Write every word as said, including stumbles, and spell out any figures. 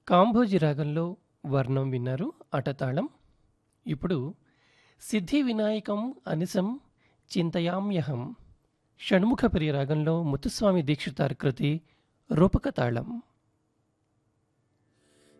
కాంభోజి రాగంలో వర్ణం విన్నారు అటతాళం. ఇప్పుడు సిద్ధి వినాయకం అనిశం చింతయామ్యహం షణ్ముఖ ప్రియ రాగంలో ముత్తుస్వామి దీక్షితార్ కృతి రూపక తాళం.